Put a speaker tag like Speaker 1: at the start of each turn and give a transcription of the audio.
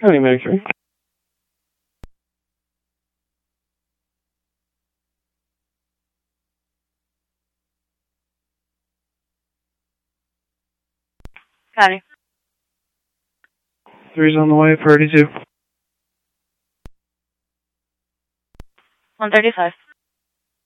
Speaker 1: County Medic 3.
Speaker 2: County.
Speaker 1: 3's on the way, 32.
Speaker 2: 135.